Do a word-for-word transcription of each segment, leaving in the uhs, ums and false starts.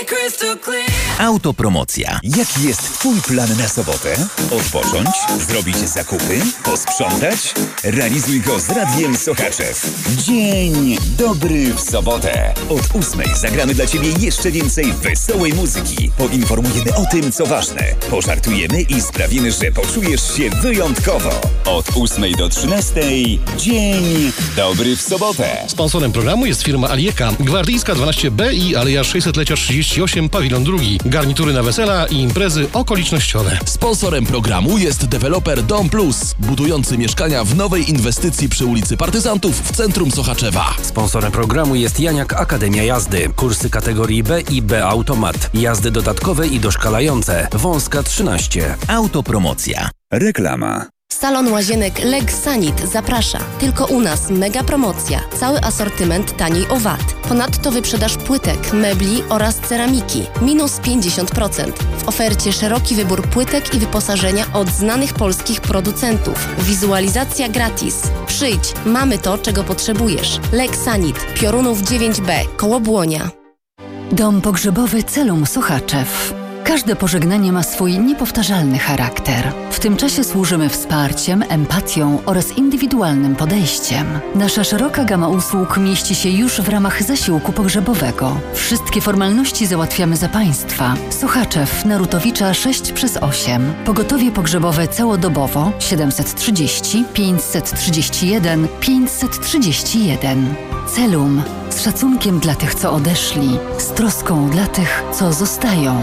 Autopromocja. Jaki jest Twój plan na sobotę? Odpocząć? Zrobić zakupy? Posprzątać? Realizuj go z Radiem Sochaczew. Dzień dobry w sobotę. Od ósmej zagramy dla Ciebie jeszcze więcej wesołej muzyki. Poinformujemy o tym, co ważne. Pożartujemy i sprawimy, że poczujesz się wyjątkowo. Od ósmej do trzynastej. Dzień dobry w sobotę. Sponsorem programu jest firma Alieka. Gwardyjska dwanaście B i Aleja sześćsetlecia trzydzieści osiem, pawilon drugi. Garnitury na wesela i imprezy okolicznościowe. Sponsorem programu jest deweloper Dom Plus, budujący mieszkania w nowej inwestycji przy ulicy Partyzantów w centrum Sochaczewa. Sponsorem programu jest Janiak Akademia Jazdy. Kursy kategorii B i B Automat. Jazdy dodatkowe i doszkalające. Wąska trzynaście. Autopromocja. Reklama. Salon Łazienek Legsanit zaprasza. Tylko u nas mega promocja. Cały asortyment taniej o VAT. Ponadto wyprzedaż płytek, mebli oraz ceramiki. Minus pięćdziesiąt procent. W ofercie szeroki wybór płytek i wyposażenia od znanych polskich producentów. Wizualizacja gratis. Przyjdź, mamy to, czego potrzebujesz. Legsanit, Piorunów dziewięć B, koło Błonia. Dom pogrzebowy Celum Sochaczew. Każde pożegnanie ma swój niepowtarzalny charakter. W tym czasie służymy wsparciem, empatią oraz indywidualnym podejściem. Nasza szeroka gama usług mieści się już w ramach zasiłku pogrzebowego. Wszystkie formalności załatwiamy za Państwa. Sochaczew, Narutowicza sześć przez osiem. Pogotowie pogrzebowe całodobowo siedemset trzydzieści pięćset trzydzieści jeden pięćset trzydzieści jeden. Celum. Z szacunkiem dla tych, co odeszli. Z troską dla tych, co zostają.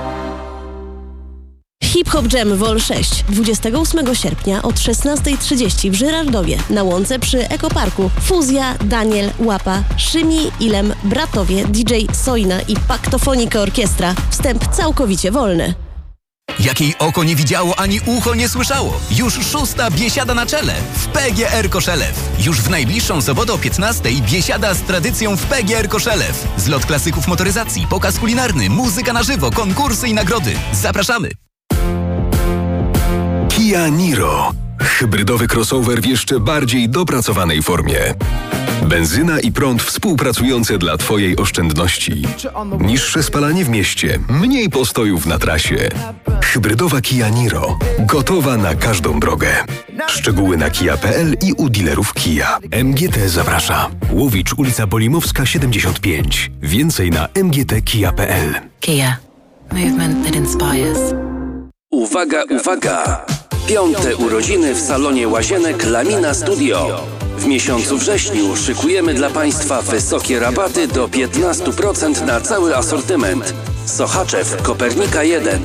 Hip Hop Jam Vol sześć dwudziestego ósmego sierpnia od szesnastej trzydzieści w Żyrardowie na Łące przy Ekoparku. Fuzja, Daniel, Łapa, Szymi, Ilem, Bratowie, D J Soina i Paktofonika Orkiestra. Wstęp całkowicie wolny. Jakiej oko nie widziało, ani ucho nie słyszało. Już szósta biesiada na czele w P G R Koszelew. Już w najbliższą sobotę o piętnastej biesiada z tradycją w P G R Koszelew. Zlot klasyków motoryzacji, pokaz kulinarny, muzyka na żywo, konkursy i nagrody. Zapraszamy! Kia Niro. Hybrydowy crossover w jeszcze bardziej dopracowanej formie. Benzyna i prąd współpracujące dla Twojej oszczędności. Niższe spalanie w mieście, mniej postojów na trasie. Hybrydowa Kia Niro. Gotowa na każdą drogę. Szczegóły na kia kropka p l i u dealerów Kia. M G T zaprasza. Łowicz, ulica Bolimowska siedemdziesiąt pięć. Więcej na m g t kia kropka p l. Kia. Movement that inspires. Uwaga, uwaga! Piąte urodziny w salonie Łazienek Lamina Studio. W miesiącu wrześniu szykujemy dla Państwa wysokie rabaty do piętnaście procent na cały asortyment. Sochaczew, Kopernika jeden.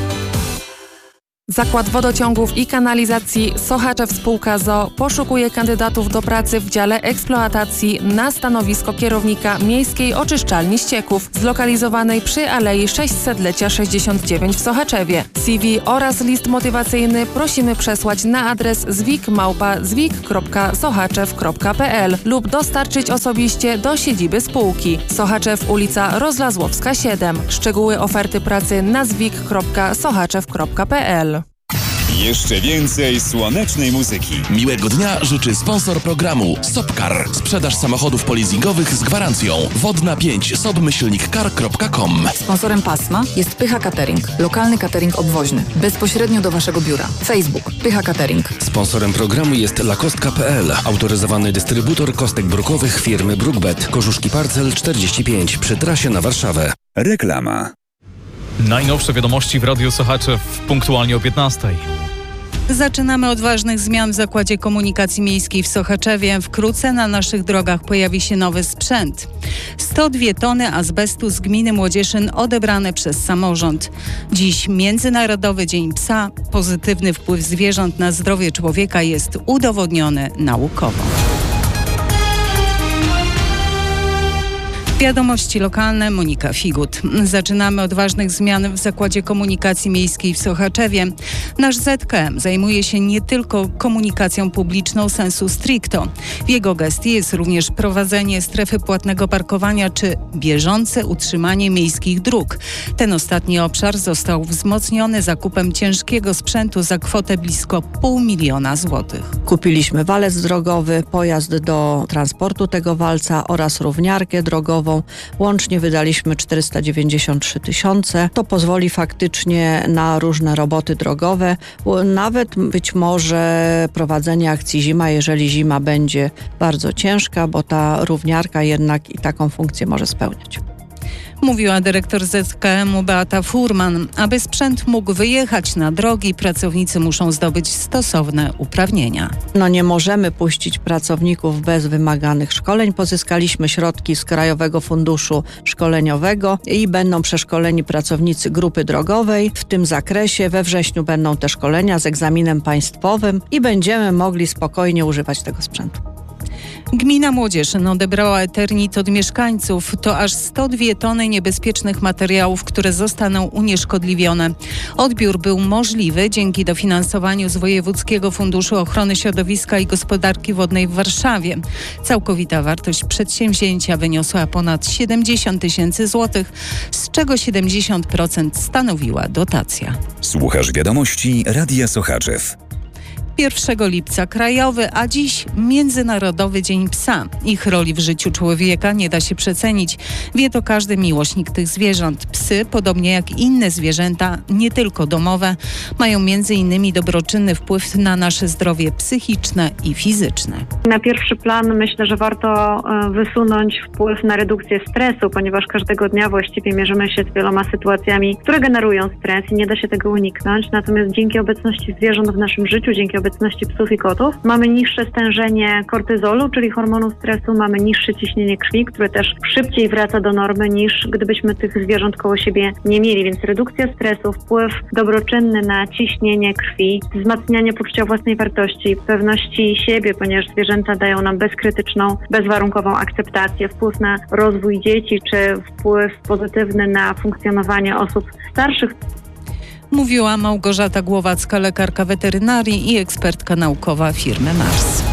Zakład Wodociągów i Kanalizacji Sochaczew Spółka z o o poszukuje kandydatów do pracy w dziale eksploatacji na stanowisko kierownika miejskiej oczyszczalni ścieków zlokalizowanej przy Alei sześćsetlecia sześćdziesiąt dziewięć w Sochaczewie. C V oraz list motywacyjny prosimy przesłać na adres zwik małpa zwik kropka sochaczew kropka p l lub dostarczyć osobiście do siedziby spółki. Sochaczew, ulica Rozlazłowska siedem. Szczegóły oferty pracy na zwik kropka sochaczew kropka p l. Jeszcze więcej słonecznej muzyki. Miłego dnia życzy sponsor programu Sopcar. Sprzedaż samochodów polizingowych z gwarancją. Wodna pięć sobmyślnikcar kropka com. Sponsorem pasma jest Pycha Catering. Lokalny catering obwoźny. Bezpośrednio do Waszego biura. Facebook Pycha Catering. Sponsorem programu jest lakostka kropka p l. Autoryzowany dystrybutor kostek brukowych firmy Brookbet. Korzuszki Parcel czterdzieści pięć przy trasie na Warszawę. Reklama. Najnowsze wiadomości w Radiu Sochaczew punktualnie o piętnastej. Zaczynamy od ważnych zmian w Zakładzie Komunikacji Miejskiej w Sochaczewie. Wkrótce na naszych drogach pojawi się nowy sprzęt. sto dwie tony azbestu z gminy Młodzieszyn odebrane przez samorząd. Dziś Międzynarodowy Dzień Psa. Pozytywny wpływ zwierząt na zdrowie człowieka jest udowodniony naukowo. Wiadomości lokalne, Monika Figut. Zaczynamy od ważnych zmian w Zakładzie Komunikacji Miejskiej w Sochaczewie. Nasz Z K M zajmuje się nie tylko komunikacją publiczną sensu stricto. W jego gestii jest również prowadzenie strefy płatnego parkowania czy bieżące utrzymanie miejskich dróg. Ten ostatni obszar został wzmocniony zakupem ciężkiego sprzętu za kwotę blisko pół miliona złotych. Kupiliśmy walec drogowy, pojazd do transportu tego walca oraz równiarkę drogową. drogową. Łącznie wydaliśmy czterysta dziewięćdziesiąt trzy tysiące. To pozwoli faktycznie na różne roboty drogowe, nawet być może prowadzenie akcji zima, jeżeli zima będzie bardzo ciężka, bo ta równiarka jednak i taką funkcję może spełniać. Mówiła dyrektor Z K M-u Beata Furman. Aby sprzęt mógł wyjechać na drogi, pracownicy muszą zdobyć stosowne uprawnienia. No nie możemy puścić pracowników bez wymaganych szkoleń. Pozyskaliśmy środki z Krajowego Funduszu Szkoleniowego i będą przeszkoleni pracownicy grupy drogowej. W tym zakresie we wrześniu będą te szkolenia z egzaminem państwowym i będziemy mogli spokojnie używać tego sprzętu. Gmina Młodzieszyn odebrała Eternit od mieszkańców. To aż sto dwie tony niebezpiecznych materiałów, które zostaną unieszkodliwione. Odbiór był możliwy dzięki dofinansowaniu z Wojewódzkiego Funduszu Ochrony Środowiska i Gospodarki Wodnej w Warszawie. Całkowita wartość przedsięwzięcia wyniosła ponad siedemdziesiąt tysięcy złotych, z czego siedemdziesiąt procent stanowiła dotacja. Słuchasz wiadomości Radia Sochaczew. pierwszego lipca krajowy, a dziś Międzynarodowy Dzień Psa. Ich roli w życiu człowieka nie da się przecenić. Wie to każdy miłośnik tych zwierząt. Psy, podobnie jak inne zwierzęta, nie tylko domowe, mają między innymi dobroczynny wpływ na nasze zdrowie psychiczne i fizyczne. Na pierwszy plan myślę, że warto wysunąć wpływ na redukcję stresu, ponieważ każdego dnia właściwie mierzymy się z wieloma sytuacjami, które generują stres i nie da się tego uniknąć. Natomiast dzięki obecności zwierząt w naszym życiu, dzięki obecności psów i kotów, mamy niższe stężenie kortyzolu, czyli hormonu stresu, mamy niższe ciśnienie krwi, które też szybciej wraca do normy niż gdybyśmy tych zwierząt koło siebie nie mieli, więc redukcja stresu, wpływ dobroczynny na ciśnienie krwi, wzmacnianie poczucia własnej wartości, pewności siebie, ponieważ zwierzęta dają nam bezkrytyczną, bezwarunkową akceptację, wpływ na rozwój dzieci, czy wpływ pozytywny na funkcjonowanie osób starszych. Mówiła Małgorzata Głowacka, lekarka weterynarii i ekspertka naukowa firmy Mars.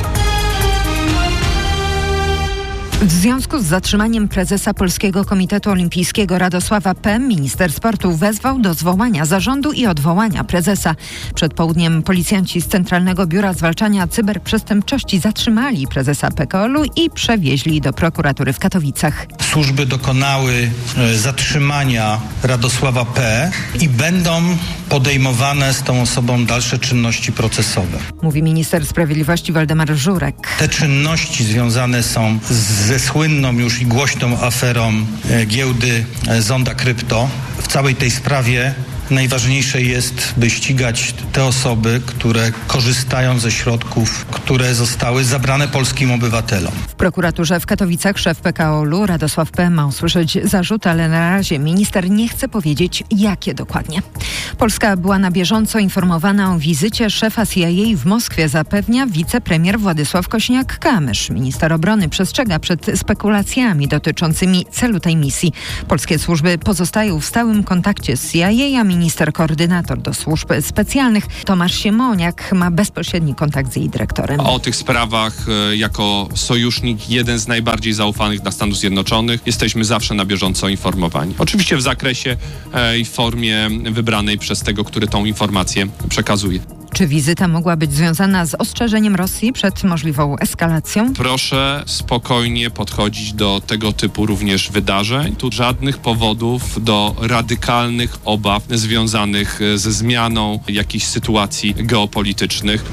W związku z zatrzymaniem prezesa Polskiego Komitetu Olimpijskiego Radosława P. minister sportu wezwał do zwołania zarządu i odwołania prezesa. Przed południem policjanci z Centralnego Biura Zwalczania Cyberprzestępczości zatrzymali prezesa P K O L-u i przewieźli do prokuratury w Katowicach. Służby dokonały zatrzymania Radosława P. i będą podejmowane z tą osobą dalsze czynności procesowe. Mówi minister sprawiedliwości Waldemar Żurek. Te czynności związane są z ze słynną już i głośną aferą giełdy Zonda Krypto. W całej tej sprawie najważniejsze jest, by ścigać te osoby, które korzystają ze środków, które zostały zabrane polskim obywatelom. W prokuraturze w Katowicach szef P K O L-u Radosław P. ma usłyszeć zarzuty, ale na razie minister nie chce powiedzieć, jakie dokładnie. Polska była na bieżąco informowana o wizycie szefa C I A w Moskwie, zapewnia wicepremier Władysław Kośniak-Kamysz. Minister obrony przestrzega przed spekulacjami dotyczącymi celu tej misji. Polskie służby pozostają w stałym kontakcie z C I A, a minister koordynator do służb specjalnych Tomasz Siemoniak ma bezpośredni kontakt z jej dyrektorem. O tych sprawach jako sojusznik, jeden z najbardziej zaufanych dla Stanów Zjednoczonych, jesteśmy zawsze na bieżąco informowani. Oczywiście w zakresie i formie wybranej przez tego, który tą informację przekazuje. Czy wizyta mogła być związana z ostrzeżeniem Rosji przed możliwą eskalacją? Proszę spokojnie podchodzić do tego typu również wydarzeń. Tu żadnych powodów do radykalnych obaw związanych ze zmianą jakichś sytuacji geopolitycznych.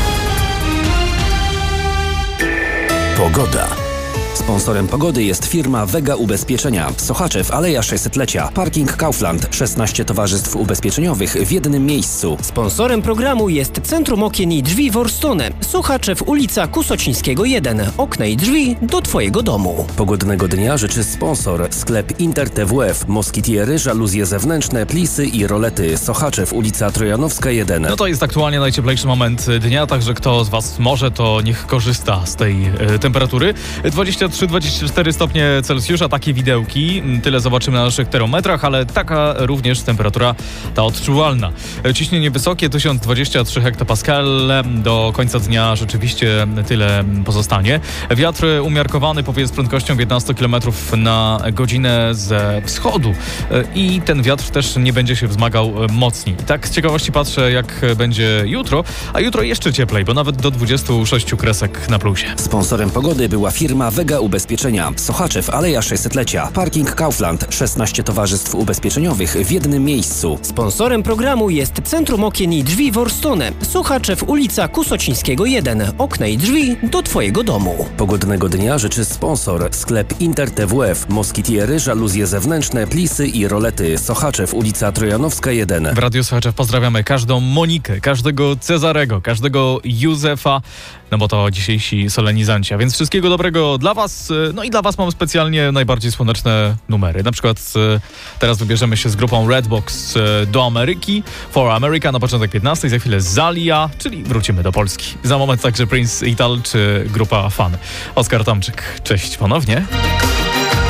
Pogoda. Sponsorem pogody jest firma Vega Ubezpieczenia. Sochaczew, Aleja sześćsetlecia. Parking Kaufland. szesnaście towarzystw ubezpieczeniowych w jednym miejscu. Sponsorem programu jest Centrum Okien i Drzwi Worstone. Sochaczew, ulica Kusocińskiego jeden. Okna i drzwi do Twojego domu. Pogodnego dnia życzy sponsor. Sklep Inter T W F. Moskitiery, żaluzje zewnętrzne, plisy i rolety. Sochaczew, ulica Trojanowska jeden. No to jest aktualnie najcieplejszy moment dnia, także kto z Was może, to niech korzysta z tej e, temperatury. dwadzieścia trzy dwadzieścia cztery stopnie Celsjusza, takie widełki. Tyle zobaczymy na naszych termometrach, ale taka również temperatura ta odczuwalna. Ciśnienie wysokie, tysiąc dwadzieścia trzy hektopaskale. Do końca dnia rzeczywiście tyle pozostanie. Wiatr umiarkowany powieje z prędkością piętnaście kilometrów na godzinę ze wschodu. I ten wiatr też nie będzie się wzmagał mocniej. I tak z ciekawości patrzę, jak będzie jutro, a jutro jeszcze cieplej, bo nawet do dwudziestu sześciu kresek na plusie. Sponsorem pogody była firma Vega Mega Ubezpieczenia. Sochaczew, Aleja sześćsetlecia. Parking Kaufland. szesnaście towarzystw ubezpieczeniowych w jednym miejscu. Sponsorem programu jest Centrum Okien i Drzwi Worstone. Sochaczew, ulica Kusocińskiego jeden. Okna i drzwi do Twojego domu. Pogodnego dnia życzy sponsor. Sklep Inter T W F. Moskitiery, żaluzje zewnętrzne, plisy i rolety. Sochaczew, ulica Trojanowska jeden. W Radiu Sochaczew pozdrawiamy każdą Monikę, każdego Cezarego, każdego Józefa, no bo to dzisiejsi solenizanci. A więc wszystkiego dobrego dla Was. No i dla Was mam specjalnie najbardziej słoneczne numery. Na przykład teraz wybierzemy się z grupą Redbox do Ameryki. For America na początek piętnastej, za chwilę Zalia, czyli wrócimy do Polski. Za moment także Prince Ital czy grupa Fan. Oskar Tomczyk, cześć ponownie.